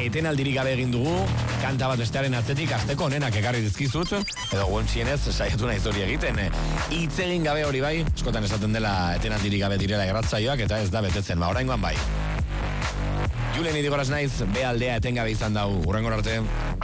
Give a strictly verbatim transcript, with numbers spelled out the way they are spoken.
etenaldirik gabe egin dugu, kanta bat bestearen atzetik asteko onenak ekarri dizkizut, edo guentxienez saiatu nahi hori egiten. Hitz egin gabe hori bai, eskotan esaten dela etenaldirik gabe direla irratsaioak, eta ez da betetzen, ba, oraingoan bai. Julen Idigoraz naiz, be aldea etengabe izan dau, urrengor arte.